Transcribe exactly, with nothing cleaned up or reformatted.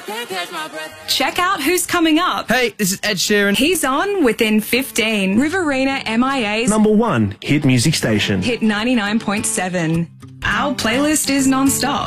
can't catch my breath. Check out who's coming up. Hey, this is Ed Sheeran. He's on within fifteen. Riverina M I A's Number one hit music station. Hit ninety-nine point seven. Our playlist is non-stop.